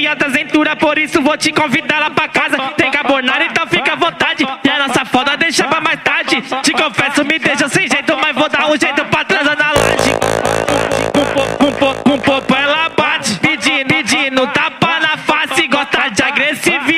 novinha da cintura, por isso vou te convidar lá pra casa. Tem carbonara, então fica à vontade. E a nossa foda deixa pra mais tarde. Te confesso, me deixa sem jeito, mas vou dar um jeito pra transar na laje. Com popo ela bate, pedindo tapa na face, gosta de agressividade.